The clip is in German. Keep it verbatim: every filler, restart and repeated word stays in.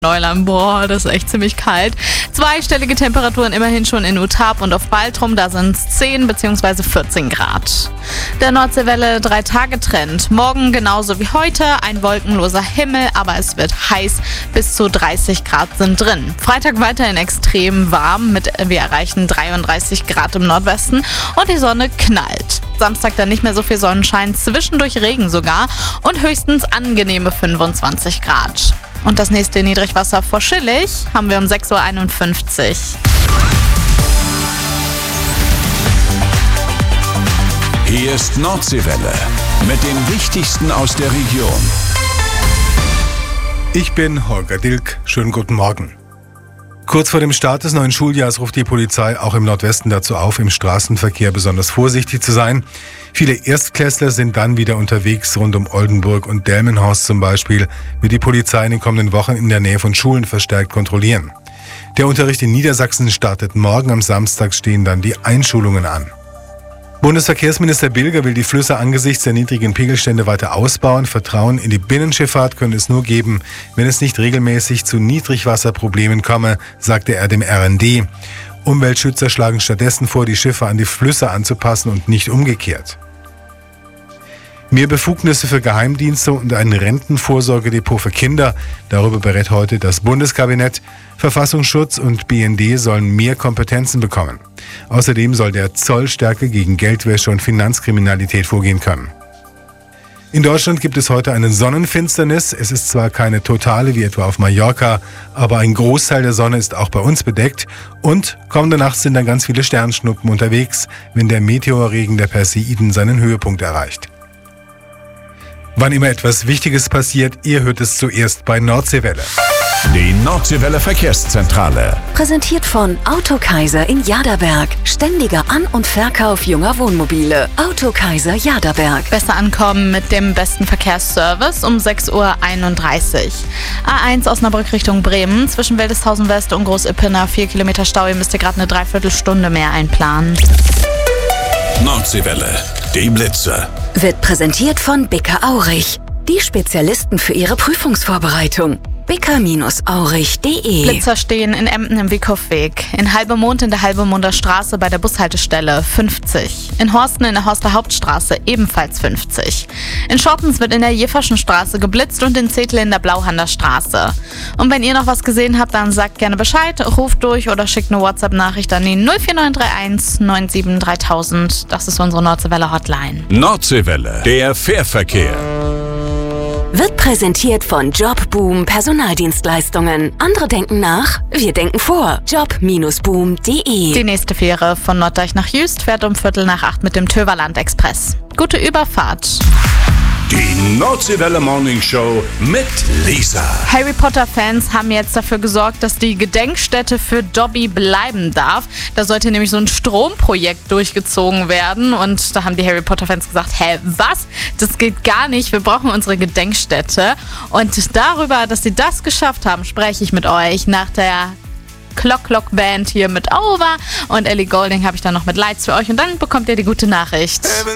Neuland, boah, das ist echt ziemlich kalt. Zweistellige Temperaturen immerhin schon in Utab und auf Baltrum, da sind es zehn bzw. vierzehn Grad. Der Nordseewelle Drei-Tage-Trend. Morgen genauso wie heute, ein wolkenloser Himmel, aber es wird heiß, bis zu dreißig Grad sind drin. Freitag weiterhin extrem warm, mit wir erreichen dreiunddreißig Grad im Nordwesten und die Sonne knallt. Samstag dann nicht mehr so viel Sonnenschein, zwischendurch Regen sogar und höchstens angenehme fünfundzwanzig Grad. Und das nächste Niedrigwasser vor Schillig haben wir um sechs Uhr einundfünfzig. Hier ist Nordseewelle mit dem Wichtigsten aus der Region. Ich bin Holger Dilk. Schönen guten Morgen. Kurz vor dem Start des neuen Schuljahres ruft die Polizei auch im Nordwesten dazu auf, im Straßenverkehr besonders vorsichtig zu sein. Viele Erstklässler sind dann wieder unterwegs. Rund um Oldenburg und Delmenhorst zum Beispiel wird die Polizei in den kommenden Wochen in der Nähe von Schulen verstärkt kontrollieren. Der Unterricht in Niedersachsen startet morgen. Am Samstag stehen dann die Einschulungen an. Bundesverkehrsminister Bilger will die Flüsse angesichts der niedrigen Pegelstände weiter ausbauen. Vertrauen in die Binnenschifffahrt könne es nur geben, wenn es nicht regelmäßig zu Niedrigwasserproblemen komme, sagte er dem R N D. Umweltschützer schlagen stattdessen vor, die Schiffe an die Flüsse anzupassen und nicht umgekehrt. Mehr Befugnisse für Geheimdienste und ein Rentenvorsorgedepot für Kinder. Darüber berät heute das Bundeskabinett. Verfassungsschutz und B N D sollen mehr Kompetenzen bekommen. Außerdem soll der Zoll stärker gegen Geldwäsche und Finanzkriminalität vorgehen können. In Deutschland gibt es heute eine Sonnenfinsternis. Es ist zwar keine totale wie etwa auf Mallorca, aber ein Großteil der Sonne ist auch bei uns bedeckt. Und kommende Nacht sind dann ganz viele Sternschnuppen unterwegs, wenn der Meteorregen der Perseiden seinen Höhepunkt erreicht. Wann immer etwas Wichtiges passiert, ihr hört es zuerst bei Nordseewelle. Die Nordseewelle Verkehrszentrale. Präsentiert von Autokaiser in Jaderberg. Ständiger An- und Verkauf junger Wohnmobile. Autokaiser Jaderberg. Besser ankommen mit dem besten Verkehrsservice um sechs Uhr einunddreißig. A eins Osnabrück Richtung Bremen. Zwischen Wildeshausen West und Groß-Ippener. vier Kilometer Stau. Ihr müsst ihr gerade eine Dreiviertelstunde mehr einplanen. Nordseewelle. Die Blitze. Wird präsentiert von Bicker Aurich. Die Spezialisten für Ihre Prüfungsvorbereitung. bicker Aurich punkt de. Blitzer stehen in Emden im Wieckhoffweg, in Halbemond in der Halbemunder Straße bei der Bushaltestelle fünfzig, in Horsten in der Horster Hauptstraße ebenfalls fünfzig, in Schottens wird in der Jeferschen Straße geblitzt und in Zetel in der Blauhander Straße. Und wenn ihr noch was gesehen habt, dann sagt gerne Bescheid, ruft durch oder schickt eine WhatsApp-Nachricht an die null vier neun drei eins neun sieben dreitausend. Das ist unsere Nordseewelle Hotline. Nordseewelle, der Fährverkehr. Wird präsentiert von Jobboom Personaldienstleistungen. Andere denken nach, wir denken vor. job Bindestrich boom punkt de. Die nächste Fähre von Norddeich nach Jüst fährt um Viertel nach acht mit dem Töverland Express. Gute Überfahrt. Die Nordseewelle Morning Show mit Lisa. Harry Potter-Fans haben jetzt dafür gesorgt, dass die Gedenkstätte für Dobby bleiben darf. Da sollte nämlich so ein Stromprojekt durchgezogen werden. Und da haben die Harry Potter-Fans gesagt, hä, was? Das geht gar nicht. Wir brauchen unsere Gedenkstätte. Und darüber, dass sie das geschafft haben, spreche ich mit euch nach der Clock Clock Band hier mit Over. Und Ellie Goulding habe ich dann noch mit Lights für euch. Und dann bekommt ihr die gute Nachricht.